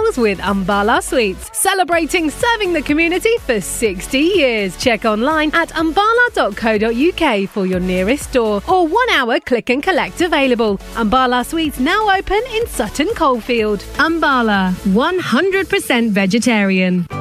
meals with Umbala Sweets, celebrating serving the community for 60 years. Check online at umbala.co.uk for your nearest store or 1 hour click and collect available. Umbala Sweets now open in Sutton Coldfield. Umbala, 100% vegetarian.